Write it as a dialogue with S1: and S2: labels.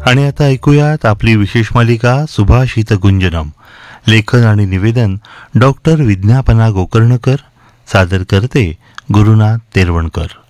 S1: आणि आता ऐकूयात आपली विशेष मालिका सुभाषित गुंजनम. लेखन आणि निवेदन डॉक्टर विज्ञापना गोकर्णकर. सादर करते गुरुनाथ तेरवणकर.